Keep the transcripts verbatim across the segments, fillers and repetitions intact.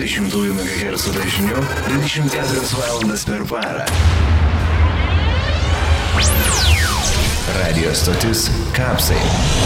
dvidešimt megahercų dažniu dvidešimt keturias valandas per parą. Radio stotis Kapsai.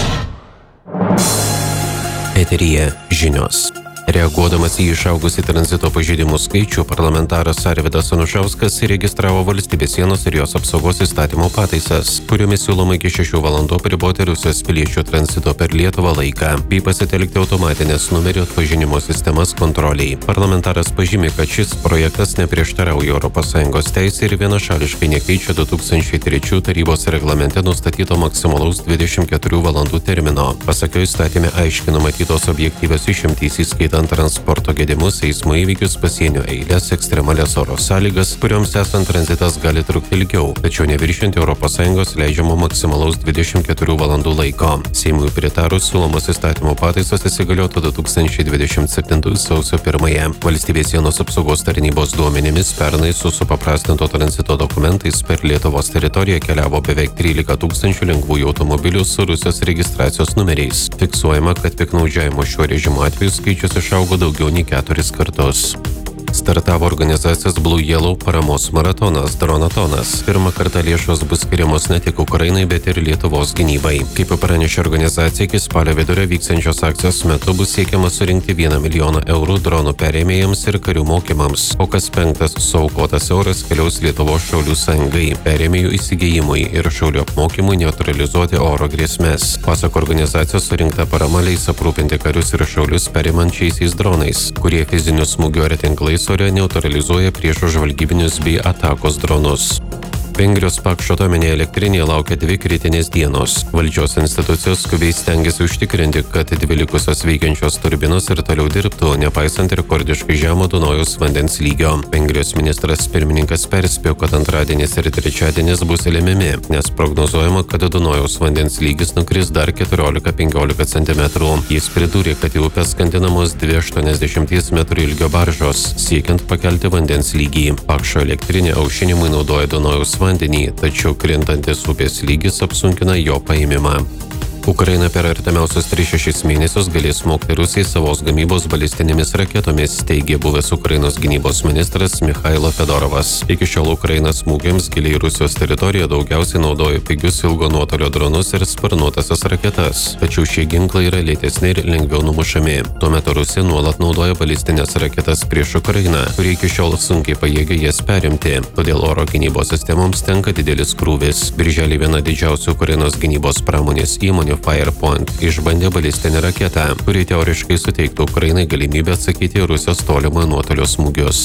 Eteryje žinios. Reaguodamas į išaugusį tranzito pažeidimų skaičių, parlamentaras Arvydas Anušauskas įregistravo valstybės sienos ir jos apsaugos įstatymo pataisas, kuriomis siūloma iki šešių valandų apriboti Rusijos piliečių tranzito per Lietuvą laiką, bei pasitelkti automatinės numerių atpažinimo sistemas kontroliai. Parlamentaras pažymi, kad šis projektas neprieštarauja Europos Sąjungos teisei ir vienašališkai nekeičia du tūkstančiai trečių tarybos reglamente nustatyto maksimalaus dvidešimt keturių valandų termino. Pasak jo, įstatyme aiškiai numatytos objektyvios išimtys, įskaitant transporto gedimus, eismo įvykius, pasienio eilės, ekstremalias oro sąlygas, kurioms esant tranzitas gali trukti ilgiau, tačiau neviršinti Europos Sąjungos leidžiamo maksimalaus dvidešimt keturių valandų laiko. Seimui pritarus siūlomos įstatymo pataisos įsigaliotų du tūkstančiai dvidešimt septintųjų sausio pirmąją. Valstybės sienos apsaugos tarnybos duomenimis pernai su supaprastinto tranzito dokumentais per Lietuvos teritoriją keliavo beveik trylika tūkstančių lengvųjų automobilių su Rusijos registracijos numeriais. Fiksuojama, kad piktnaudžiavimo šiuo režimu atveju skaičius išaugo daugiau nei keturis kartus. Startavo organizacijos Blue Yellow paramos maratonas Dronatonas. Pirmą kartą lėšos bus skiriamos ne tik Ukrainai, bet ir Lietuvos gynybai. Kaip pranešė organizacija, iki spalio vidurio vyksiančios akcijos metu bus siekiama surinkti vieną milijoną eurų dronų perėmėjams ir karių mokymams, o kas penktas suaukotas euras keliaus Lietuvos šaulių sąjungai, perėmėjų įsigijimui ir šaulių apmokymui neutralizuoti oro grėsmės. Pasak organizacijos, surinkta parama leis aprūpinti karius ir šaulius perimančiaisiais dronais, kurie fizinių smūgių ar tinklais ore neutralizuoja priešo žvalgybinius bei atakos dronus. Vengrijos Pakšto atominėje elektrinėje laukia dvi kritinės dienos. Valdžios institucijos skubiai stengiasi užtikrinti, kad dvi likusios veikiančios turbinos ir toliau dirbtų, nepaisant rekordiškai žemo Dunojaus vandens lygio. Vengrijos ministras pirmininkas perspėjo, kad antradienis ir trečiadienis bus lemiami, nes prognozuojama, kad Dunojaus vandens lygis nukris dar keturiolika penkiolika centimetrų. Jis pridūrė, kad į upę skandinamos dvi aštuoniasdešimties metrų ilgio baržos, siekiant pakelti vandens lygį. Pakšto elektrinė aušinimui naudoja Dunojaus vandenį, tačiau krintantis upės lygis apsunkina jo paėmimą. Ukraina per artimiausius tris šešis mėnesius galės smogti Rusijai savos gamybos balistinėmis raketomis, teigė buvęs Ukrainos gynybos ministras Mikhailo Fedorovas. Iki šiol Ukraina smūgiams giliai Rusijos teritoriją daugiausiai naudojo pigius ilgo nuotolio dronus ir sparnuotasias raketas, tačiau šie ginklai yra lėtesni ir lengviau numušami. Tuo metu Rusija nuolat naudoja balistinės raketas prieš Ukrainą, kurie iki šiol sunkiai pajėgia jas perimti, todėl oro gynybos sistemoms tenka didelis krūvis. Birželį viena didžiausių Ukrainos gynybos pramonės įmonių Firepoint išbandė balistinę raketą, kuri teoriškai suteiktų Ukrainai galimybę atsakyti Rusijos tolimojo nuotolio smūgius.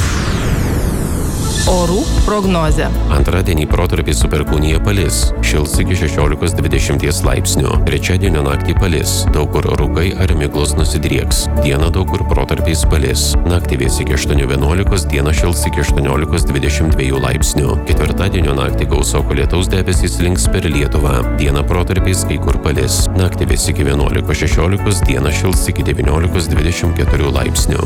Orų prognozė. Antradienį protarpiais su perkūnija palis, šils iki šešiolikos dvidešimt laipsnių. Trečiadienio naktį palis, daug kur rūkai ar miglos nusidrieks. Dieną daug kur protarpiais palis. Naktį vės iki aštuonių vienuolikos, dieną šils iki aštuoniolikos dvidešimt dviejų laipsnių. Ketvirtadienio naktį gausoko lietaus debesys slinks per Lietuvą. Dieną protarpiais kai kur palis. Naktį vės iki vienuolikos šešiolikos, dieną šils iki devyniolikos dvidešimt keturių laipsnių.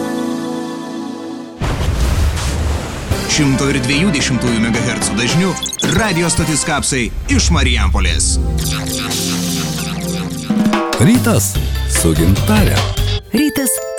šimto dviejų dešimtųjų megahercų dažniu radio stotis Kapsai iš Marijampolės. Rytas su Gintare. Rytas